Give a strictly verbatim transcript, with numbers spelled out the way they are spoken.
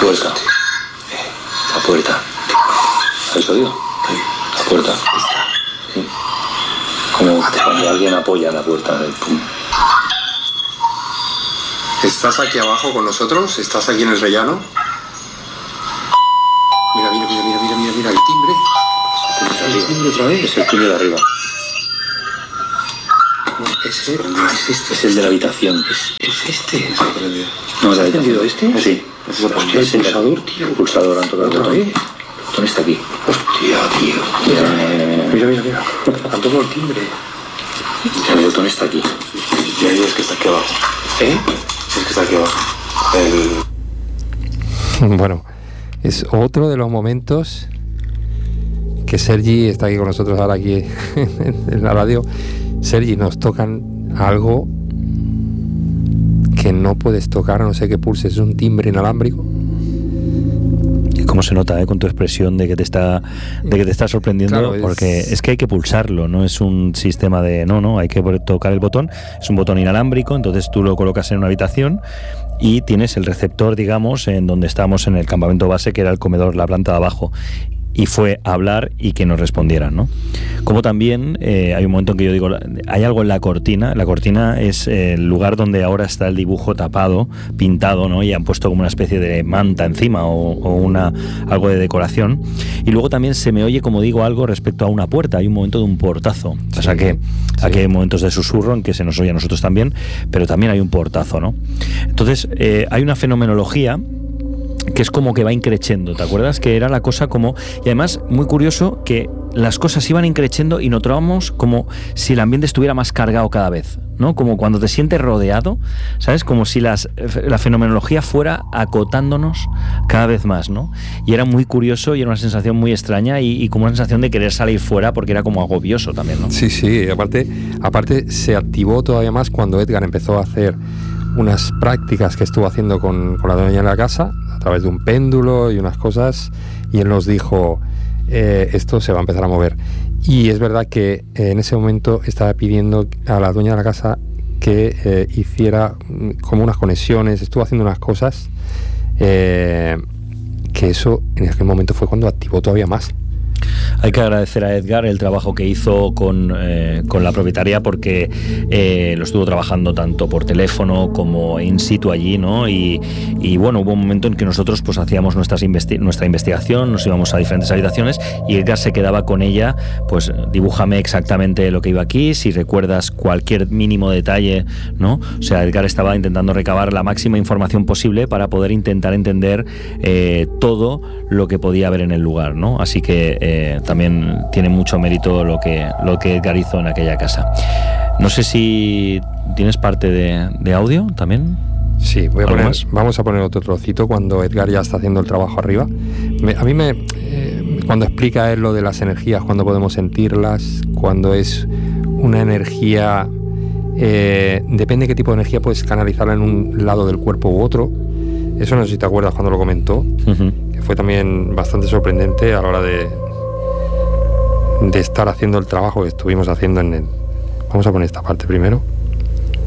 Tuerca. La puerta. ¿Habéis oído? Sí. La puerta. Sí. Como cuando alguien apoya la puerta. Pum. ¿Estás aquí abajo con nosotros? ¿Estás aquí en el rellano? Mira, mira, mira, mira, mira, mira, mira, el timbre. ¿El timbre otra vez? Es el timbre de arriba. Ese es este. Es el de la habitación. Es, es este. ¿No has entendido este? Sí. Hostia, el pulsador, tío. El pulsador, han tocado el botón. El botón está aquí. Hostia, tío. Mira, mira, mira. Mira, mira, mira. Han tocado el timbre. El botón está aquí. Y ahí es que está aquí abajo. ¿Eh? Es que está aquí abajo. El... Bueno, es otro de los momentos que Sergi está aquí con nosotros ahora aquí en la radio. Sergi, nos tocan algo que no puedes tocar, no sé qué pulses, es un timbre inalámbrico. Cómo se nota, ¿eh? Con tu expresión de que te está de que te está sorprendiendo, claro, es... porque es que hay que pulsarlo, no es un sistema de no, no, hay que tocar el botón, es un botón inalámbrico, entonces tú lo colocas en una habitación y tienes el receptor, digamos, en donde estamos en el campamento base, que era el comedor, la planta de abajo. Y fue a hablar y que nos respondieran, ¿no? Como también eh, hay un momento en que yo digo, hay algo en la cortina. La cortina es el lugar donde ahora está el dibujo tapado, pintado, ¿no? Y han puesto como una especie de manta encima o, o una algo de decoración. Y luego también se me oye, como digo, algo respecto a una puerta. Hay un momento de un portazo. O sea que sí. Aquí hay momentos de susurro en que se nos oye a nosotros también, pero también hay un portazo, ¿no? Entonces, eh, hay una fenomenología que es como que va increciendo, ¿te acuerdas? Que era la cosa como... Y además, muy curioso que las cosas iban increciendo y notábamos como si el ambiente estuviera más cargado cada vez, ¿no? Como cuando te sientes rodeado, ¿sabes? Como si las, la fenomenología fuera acotándonos cada vez más, ¿no? Y era muy curioso y era una sensación muy extraña y, y como una sensación de querer salir fuera porque era como agobioso también, ¿no? Sí, sí, aparte, aparte se activó todavía más cuando Edgar empezó a hacer unas prácticas que estuvo haciendo con, con la dueña de la casa a través de un péndulo y unas cosas, y él nos dijo eh, esto se va a empezar a mover. Y es verdad que eh, en ese momento estaba pidiendo a la dueña de la casa que eh, hiciera como unas conexiones, estuvo haciendo unas cosas eh, que eso en aquel momento fue cuando activó todavía más. Hay que agradecer a Edgar el trabajo que hizo con, eh, con la propietaria, porque eh, lo estuvo trabajando tanto por teléfono como in situ allí, ¿no? Y, y bueno, hubo un momento en que nosotros pues hacíamos nuestras investi- nuestra investigación, nos íbamos a diferentes habitaciones y Edgar se quedaba con ella, pues dibújame exactamente lo que iba aquí, si recuerdas cualquier mínimo detalle, ¿no? O sea, Edgar estaba intentando recabar la máxima información posible para poder intentar entender eh, todo lo que podía haber en el lugar, ¿no? Así que eh, también tiene mucho mérito lo que, lo que Edgar hizo en aquella casa. No sé si tienes parte de, de audio también. Sí, voy a poner, vamos a poner otro trocito cuando Edgar ya está haciendo el trabajo arriba. Me, a mí me eh, cuando explica él lo de las energías, cuando podemos sentirlas, cuando es una energía, eh, depende de qué tipo de energía puedes canalizarla en un lado del cuerpo u otro. Eso no sé si te acuerdas cuando lo comentó, uh-huh. que fue también bastante sorprendente a la hora de de estar haciendo el trabajo que estuvimos haciendo en el... Vamos a poner esta parte primero.